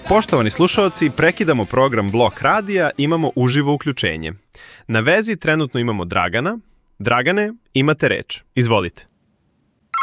Poštovani slušaoci, prekidamo program Blok radija, imamo uživo uključenje. Na vezi trenutno imamo Dragana. Dragane, imate reč. Izvolite.